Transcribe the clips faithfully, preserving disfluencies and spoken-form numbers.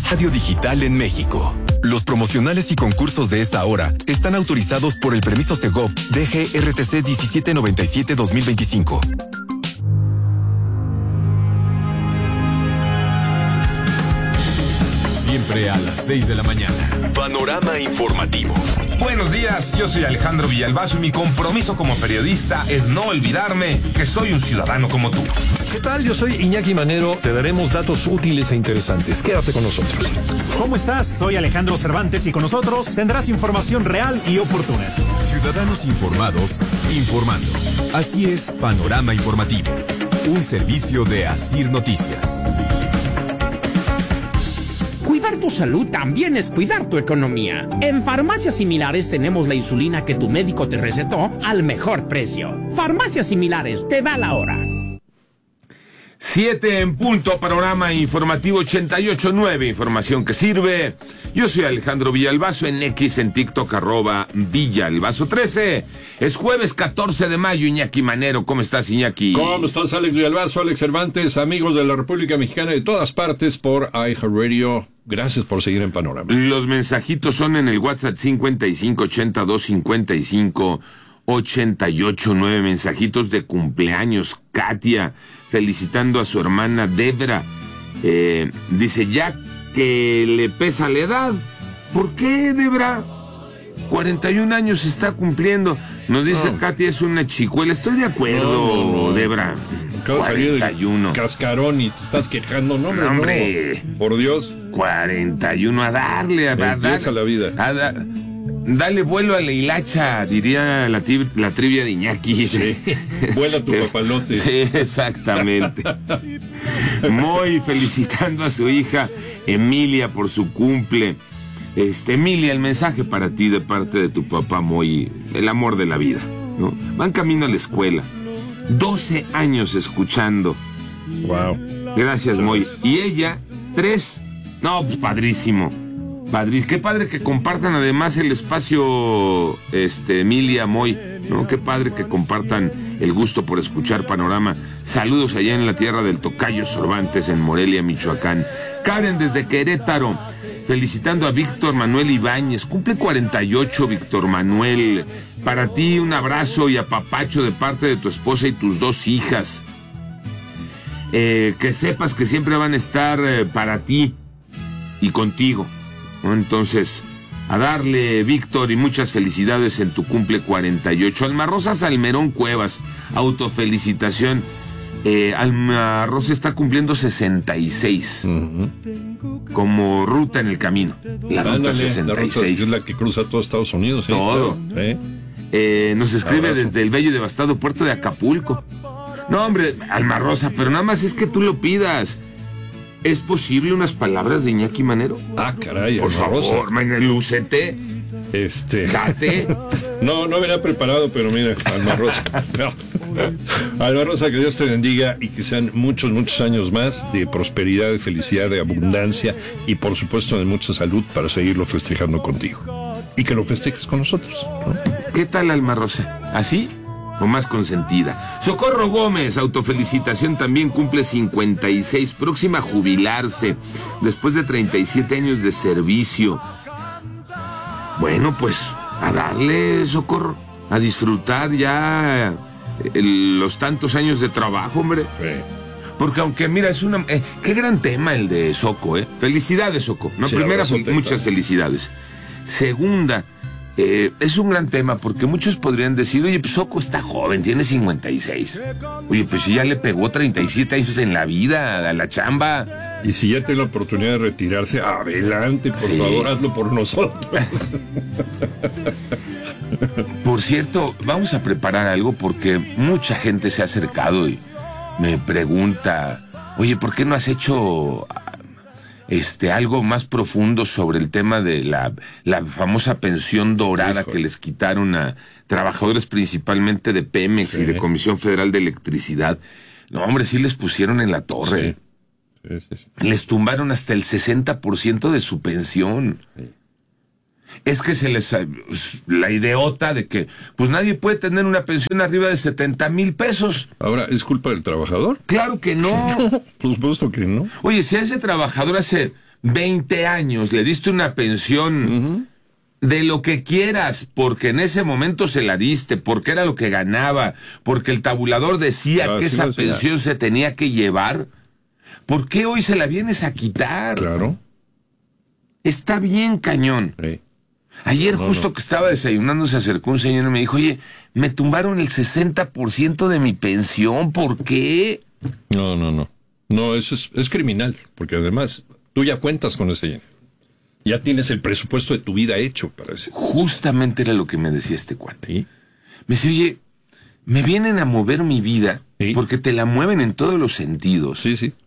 Radio digital en México. Los promocionales y concursos de esta hora están autorizados por el permiso Segov D G R T C diecisiete noventa y siete dos mil veinticinco. Siempre a las seis de la mañana. Panorama informativo. Buenos días, yo soy Alejandro Villalbazo y mi compromiso como periodista es no olvidarme que soy un ciudadano como tú. ¿Qué tal? Yo soy Iñaki Manero. Te daremos datos útiles e interesantes. Quédate con nosotros. ¿Cómo estás? Soy Alejandro Cervantes y con nosotros tendrás información real y oportuna. Ciudadanos informados, informando. Así es Panorama Informativo. Un servicio de Asir Noticias. Cuidar tu salud también es cuidar tu economía. En Farmacias Similares tenemos la insulina que tu médico te recetó al mejor precio. Farmacias Similares, te da la hora. Siete en punto, Panorama Informativo ochenta y ocho punto nueve, información que sirve. Yo soy Alejandro Villalbazo, en X, en TikTok, arroba Villalbazo trece. Es jueves catorce de mayo, Iñaki Manero. ¿Cómo estás, Iñaki? ¿Cómo estás, Alex Villalbazo, Alex Cervantes, amigos de la República Mexicana de todas partes por iHeartRadio? Gracias por seguir en Panorama. Los mensajitos son en el WhatsApp cincuenta y cinco ochenta y dos cincuenta y cinco ochenta y ocho, nueve mensajitos de cumpleaños. Katia, felicitando a su hermana Debra. Eh, dice, ya que le pesa la edad. ¿Por qué, Debra? cuarenta y un años está cumpliendo. Nos dice no. Katia, es una chicuela. Estoy de acuerdo, no, no, no. Debra. Acabo cuarenta y uno. Cascarón y te estás quejando. No, hombre, no, hombre. No. Por Dios. cuarenta y uno, a darle, a darle. A la vida. A da, dale vuelo a la hilacha, diría la, tib, la trivia de Iñaki. Sí. Vuela tu papalote. Sí, exactamente. Muy felicitando a su hija Emilia por su cumple. Este, Emilia, el mensaje para ti de parte de tu papá Moy, el amor de la vida, ¿no? Van camino a la escuela. doce años escuchando. Wow. Gracias, Moy. Y ella, tres. No, pues padrísimo. Padrísimo. Qué padre que compartan además el espacio, este, Emilia, Moy, ¿no? Qué padre que compartan el gusto por escuchar Panorama. Saludos allá en la tierra del Tocayo Cervantes, en Morelia, Michoacán. Karen desde Querétaro, felicitando a Víctor Manuel Ibáñez. Cumple cuarenta y ocho, Víctor Manuel. Para ti, un abrazo y apapacho de parte de tu esposa y tus dos hijas. Eh, que sepas que siempre van a estar eh, para ti y contigo, ¿no? Entonces, a darle, Víctor, y muchas felicidades en tu cumple cuarenta y ocho. Alma Rosa Salmerón Cuevas, autofelicitación. Eh, Alma Rosa está cumpliendo sesenta y seis. Uh-huh. Como ruta en el camino. La Ándale, ruta sesenta y seis. La ruta es la que cruza todo Estados Unidos. ¿Sí? Todo. Claro. ¿Sí? Eh, nos escribe Abrazo. Desde el bello y devastado puerto de Acapulco. No, hombre, Alma Rosa, pero nada más es que tú lo pidas. ¿Es posible unas palabras de Iñaki Manero? Ah, caray, por Alma favor, Rosa. Lúcete. Este. Date. No, no venía preparado, pero mira, Alma Rosa. No. Alma Rosa, que Dios te bendiga y que sean muchos, muchos años más de prosperidad, de felicidad, de abundancia y por supuesto de mucha salud para seguirlo festejando contigo. Y que lo festejes con nosotros, ¿no? ¿Qué tal, Alma Rosa? ¿Así o más consentida? Socorro Gómez, autofelicitación, también cumple cincuenta y seis, próxima a jubilarse después de treinta y siete años de servicio. Bueno, pues a darle, Socorro, a disfrutar ya el, los tantos años de trabajo, hombre. Sí. Porque aunque, mira, es una... Eh, qué gran tema el de Soco, ¿eh? Felicidades, Soco. No, sí, primera, fel- te, muchas claro. felicidades. Segunda, eh, es un gran tema porque muchos podrían decir, oye, pues Soco está joven, tiene cincuenta y seis. Oye, pues si ya le pegó treinta y siete años en la vida, a la chamba. Y si ya tiene la oportunidad de retirarse, adelante, por Sí. favor, hazlo por nosotros. Por cierto, vamos a preparar algo porque mucha gente se ha acercado y me pregunta, oye, ¿por qué no has hecho este algo más profundo sobre el tema de la, la famosa pensión dorada Hijo. que les quitaron a trabajadores principalmente de Pemex sí. y de Comisión Federal de Electricidad? No, hombre, sí les pusieron en la torre. Sí. Sí, sí, sí. Les tumbaron hasta el sesenta por ciento de su pensión. Sí. Es que se les... la idiota de que pues nadie puede tener una pensión arriba de setenta mil pesos. Ahora, ¿es culpa del trabajador? Claro que no. Por supuesto que no. Oye, si a ese trabajador hace veinte años, le diste una pensión uh-huh. de lo que quieras, porque en ese momento se la diste, porque era lo que ganaba, porque el tabulador decía claro, que esa pensión se tenía que llevar, ¿por qué hoy se la vienes a quitar? Claro. Está bien cañón. Sí. Ayer no, justo no. que estaba desayunando se acercó un señor y me dijo, oye, me tumbaron el sesenta por ciento de mi pensión, ¿por qué? No, no, no. No, eso es, es criminal, porque además tú ya cuentas con ese dinero. Ya tienes el presupuesto de tu vida hecho para ese. Justamente era lo que me decía este cuate. ¿Sí? Me decía, oye, me vienen a mover mi vida ¿Sí? porque te la mueven en todos los sentidos. Sí, sí.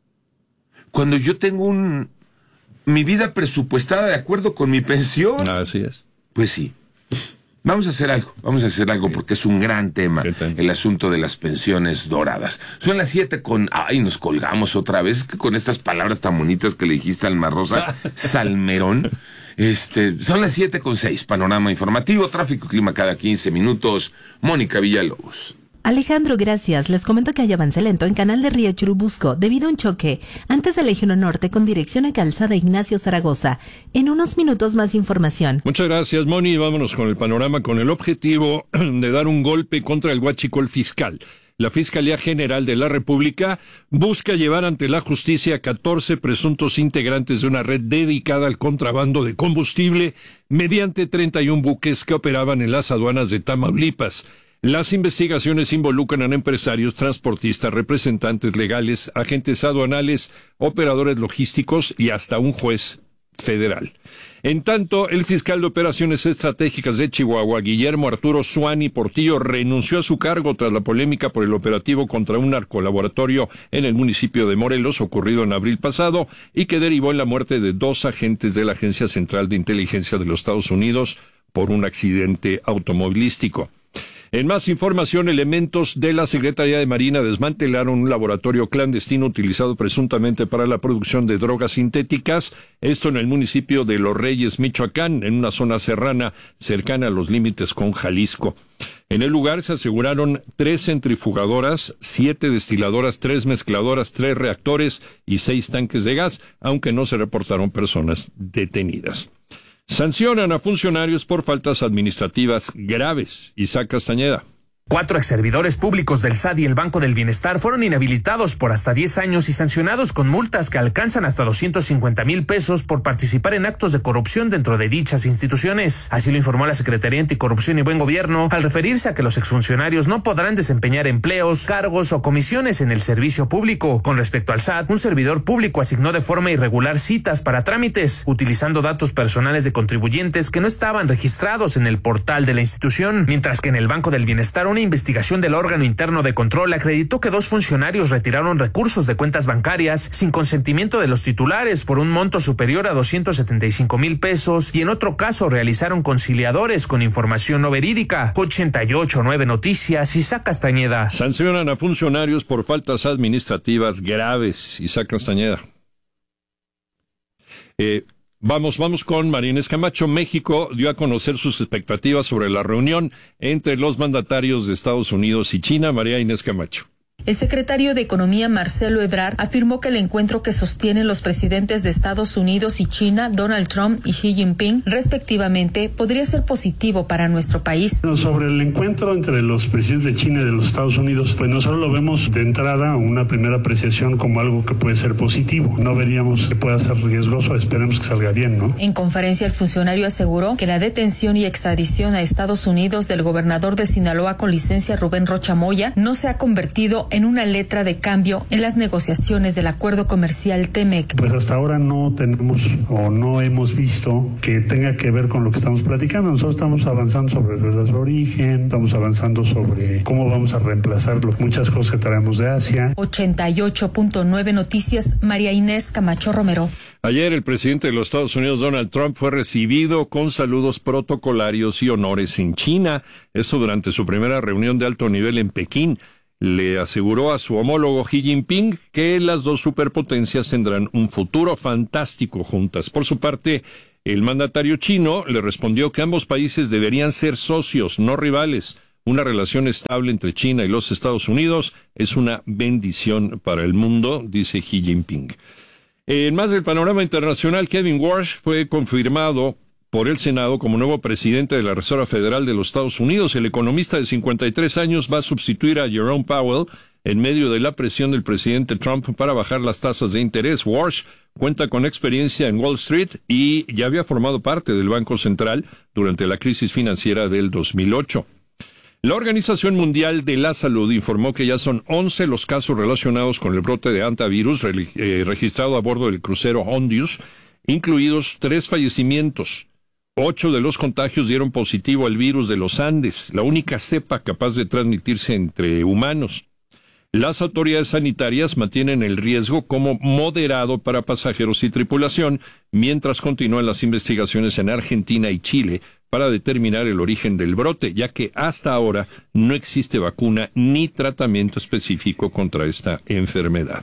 Cuando yo tengo un... mi vida presupuestada de acuerdo con mi pensión. Así es. Pues sí. Vamos a hacer algo, vamos a hacer algo porque es un gran tema el asunto de las pensiones doradas. Son las siete con... Ay, nos colgamos otra vez, es que con estas palabras tan bonitas que le dijiste a Alma Rosa, Salmerón. Este, son las siete con seis, panorama informativo, tráfico y clima cada quince minutos. Mónica Villalobos. Alejandro, gracias. Les comento que hay avance lento en Canal de Río Churubusco debido a un choque antes del Eje uno Norte con dirección a Calzada Ignacio Zaragoza. En unos minutos más información. Muchas gracias, Moni. Vámonos con el panorama con el objetivo de dar un golpe contra el huachicol fiscal. La Fiscalía General de la República busca llevar ante la justicia a catorce presuntos integrantes de una red dedicada al contrabando de combustible mediante treinta y un buques que operaban en las aduanas de Tamaulipas. Las investigaciones involucran a empresarios, transportistas, representantes legales, agentes aduanales, operadores logísticos y hasta un juez federal. En tanto, el fiscal de Operaciones Estratégicas de Chihuahua, Guillermo Arturo Suani Portillo, renunció a su cargo tras la polémica por el operativo contra un narcolaboratorio en el municipio de Morelos, ocurrido en abril pasado, y que derivó en la muerte de dos agentes de la Agencia Central de Inteligencia de los Estados Unidos por un accidente automovilístico. En más información, elementos de la Secretaría de Marina desmantelaron un laboratorio clandestino utilizado presuntamente para la producción de drogas sintéticas, esto en el municipio de Los Reyes, Michoacán, en una zona serrana cercana a los límites con Jalisco. En el lugar se aseguraron tres centrifugadoras, siete destiladoras, tres mezcladoras, tres reactores y seis tanques de gas, aunque no se reportaron personas detenidas. Sancionan a funcionarios por faltas administrativas graves. Isaac Castañeda. Cuatro exservidores públicos del S A D y el Banco del Bienestar fueron inhabilitados por hasta diez años y sancionados con multas que alcanzan hasta doscientos cincuenta mil pesos por participar en actos de corrupción dentro de dichas instituciones. Así lo informó la Secretaría Anticorrupción y Buen Gobierno al referirse a que los exfuncionarios no podrán desempeñar empleos, cargos o comisiones en el servicio público. Con respecto al S A D, un servidor público asignó de forma irregular citas para trámites, utilizando datos personales de contribuyentes que no estaban registrados en el portal de la institución, mientras que en el Banco del Bienestar una investigación del órgano interno de control acreditó que dos funcionarios retiraron recursos de cuentas bancarias sin consentimiento de los titulares por un monto superior a doscientos setenta y cinco mil pesos y en otro caso realizaron conciliadores con información no verídica. ochenta y ocho punto nueve Noticias, Isaac Castañeda. Sancionan a funcionarios por faltas administrativas graves. Isaac Castañeda. Eh... Vamos, vamos con María Inés Camacho. México dio a conocer sus expectativas sobre la reunión entre los mandatarios de Estados Unidos y China. María Inés Camacho. El secretario de Economía, Marcelo Ebrard, afirmó que el encuentro que sostienen los presidentes de Estados Unidos y China, Donald Trump y Xi Jinping, respectivamente, podría ser positivo para nuestro país. Sobre el encuentro entre los presidentes de China y de los Estados Unidos, pues nosotros lo vemos de entrada, una primera apreciación como algo que puede ser positivo. No veríamos que pueda ser riesgoso, esperemos que salga bien, ¿no? En conferencia, el funcionario aseguró que la detención y extradición a Estados Unidos del gobernador de Sinaloa con licencia, Rubén Rocha Moya, no se ha convertido en en una letra de cambio en las negociaciones del acuerdo comercial T-MEC. Pues hasta ahora no tenemos o no hemos visto que tenga que ver con lo que estamos platicando. Nosotros estamos avanzando sobre reglas de origen, estamos avanzando sobre cómo vamos a reemplazar muchas cosas que traemos de Asia. ochenta y ocho punto nueve Noticias, María Inés Camacho Romero. Ayer el presidente de los Estados Unidos, Donald Trump, fue recibido con saludos protocolarios y honores en China, eso durante su primera reunión de alto nivel en Pekín. Le aseguró a su homólogo Xi Jinping que las dos superpotencias tendrán un futuro fantástico juntas. Por su parte, el mandatario chino le respondió que ambos países deberían ser socios, no rivales. Una relación estable entre China y los Estados Unidos es una bendición para el mundo, dice Xi Jinping. En más del panorama internacional, Kevin Warsh fue confirmado por el Senado como nuevo presidente de la Reserva Federal de los Estados Unidos. El economista de cincuenta y tres años va a sustituir a Jerome Powell en medio de la presión del presidente Trump para bajar las tasas de interés. Warsh cuenta con experiencia en Wall Street y ya había formado parte del Banco Central durante la crisis financiera del dos mil ocho. La Organización Mundial de la Salud informó que ya son once los casos relacionados con el brote de hantavirus re- eh, registrado a bordo del crucero Hondius, incluidos tres fallecimientos. Ocho de los contagios dieron positivo al virus de los Andes, la única cepa capaz de transmitirse entre humanos. Las autoridades sanitarias mantienen el riesgo como moderado para pasajeros y tripulación, mientras continúan las investigaciones en Argentina y Chile para determinar el origen del brote, ya que hasta ahora no existe vacuna ni tratamiento específico contra esta enfermedad.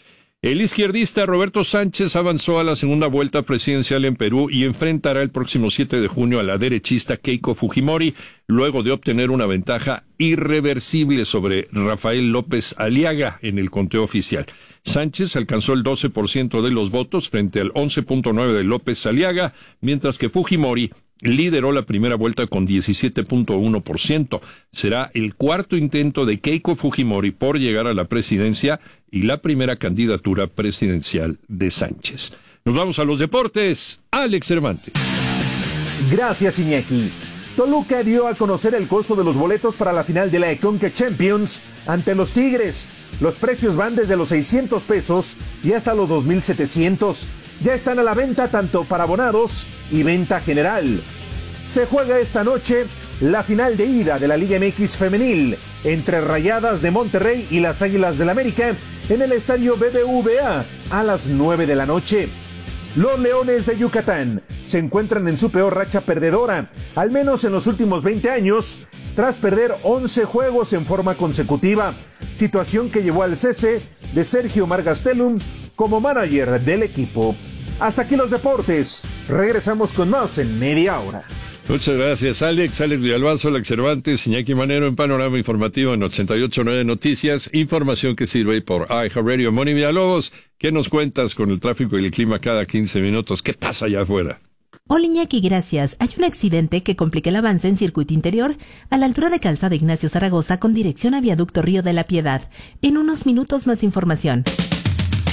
El izquierdista Roberto Sánchez avanzó a la segunda vuelta presidencial en Perú y enfrentará el próximo siete de junio a la derechista Keiko Fujimori, luego de obtener una ventaja irreversible sobre Rafael López Aliaga en el conteo oficial. Sánchez alcanzó el doce por ciento de los votos frente al once punto nueve por ciento de López Aliaga, mientras que Fujimori lideró la primera vuelta con diecisiete punto uno por ciento. Será el cuarto intento de Keiko Fujimori por llegar a la presidencia y la primera candidatura presidencial de Sánchez. Nos vamos a los deportes. Alex Cervantes. Gracias, Iñaki. Toluca dio a conocer el costo de los boletos para la final de la Conca Champions ante los Tigres. Los precios van desde los seiscientos pesos y hasta los dos mil setecientos. Ya están a la venta tanto para abonados y venta general. Se juega esta noche la final de ida de la Liga M X femenil entre Rayadas de Monterrey y las Águilas del América en el estadio B B V A a las nueve de la noche. Los Leones de Yucatán se encuentran en su peor racha perdedora, al menos en los últimos veinte años, tras perder once juegos en forma consecutiva, situación que llevó al cese de Sergio Margastelum como manager del equipo. Hasta aquí los deportes. Regresamos con más en media hora. Muchas gracias, Alex. Alex Villalbazo, Alex Cervantes, Iñaki Manero en Panorama Informativo en ochenta y ocho punto nueve Noticias. Información que sirve por iHeartRadio. Moni Villalobos, ¿qué nos cuentas con el tráfico y el clima cada quince minutos? ¿Qué pasa allá afuera? Hola Iñaki, gracias. Hay un accidente que complica el avance en circuito interior a la altura de Calzada Ignacio Zaragoza con dirección a Viaducto Río de la Piedad. En unos minutos más información.